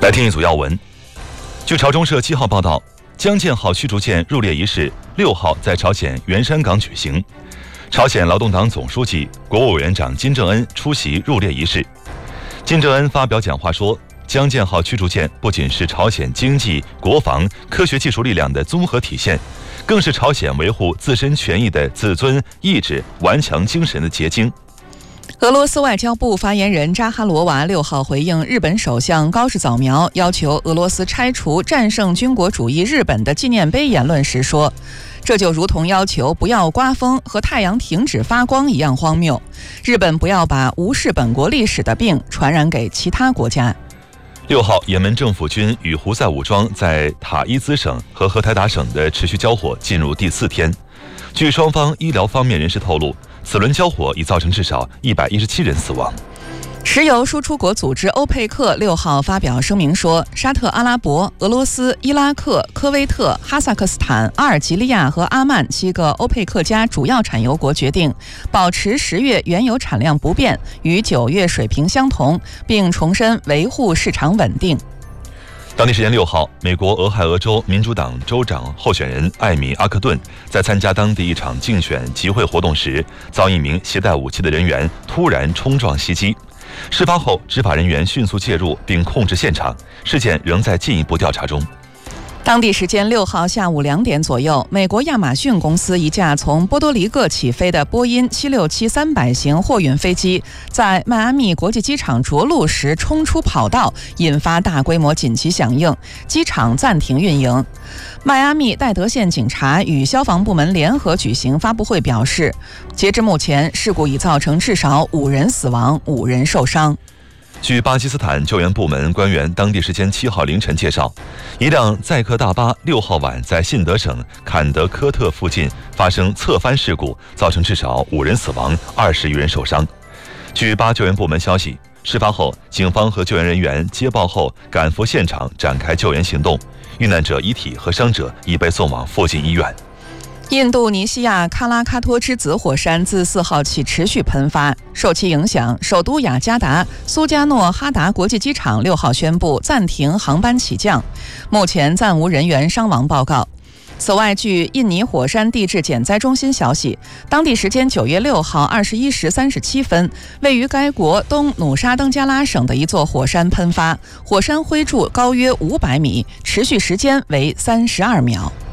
来听一组要闻。据朝中社7号报道，江建好驱逐舰入列仪式6号在朝鲜元山港举行。朝鲜劳动党总书记、国务委员长金正恩出席入列仪式。金正恩发表讲话说，江建好驱逐舰不仅是朝鲜经济、国防、科学技术力量的综合体现，更是朝鲜维护自身权益的自尊、意志、顽强精神的结晶。 俄罗斯外交部发言人扎哈罗娃6号回应日本首相高市早苗要求俄罗斯拆除战胜军国主义日本的纪念碑言论时说，这就如同要求不要刮风和太阳停止发光一样荒谬。日本不要把无视本国历史的病传染给其他国家。 6号，也门政府军与胡塞武装在塔伊兹省和荷台达省的持续交火进入第4天。据双方医疗方面人士透露，此轮交火已造成至少117人死亡。 石油输出国组织欧佩克6号发表声明说，沙特阿拉伯、俄罗斯、伊拉克、科威特、哈萨克斯坦、阿尔及利亚和阿曼7个欧佩克加主要产油国决定保持10月原油产量不变，与9月水平相同，并重申维护市场稳定。 当地时间6号，美国俄亥俄州民主党州长候选人艾米·阿克顿在参加当地一场竞选集会活动时，遭一名携带武器的人员突然冲撞袭击。事发后，执法人员迅速介入并控制现场，事件仍在进一步调查中。 当地时间6号下午2点左右，美国亚马逊公司一架从波多黎各起飞的波音767-300型货运飞机，在迈阿密国际机场着陆时冲出跑道，引发大规模紧急响应，机场暂停运营。迈阿密戴德县警察与消防部门联合举行发布会表示，截至目前，事故已造成至少5人死亡、5人受伤。 据巴基斯坦救援部门官员当地时间7号凌晨介绍，一辆载客大巴6号晚在信德省坎德科特附近发生侧翻事故，造成至少5人死亡、20余人受伤。据巴救援部门消息，事发后，警方和救援人员接报后赶赴现场展开救援行动，遇难者遗体和伤者已被送往附近医院。 印度尼西亚喀拉喀托之子火山自4号起持续喷发，受其影响，首都雅加达苏加诺哈达国际机场6号宣布暂停航班起降，目前暂无人员伤亡报告。此外，据印尼火山地质减灾中心消息，当地时间9月6号21时37分，位于该国东努沙登加拉省的一座火山喷发，火山灰柱高约500米，持续时间为32秒。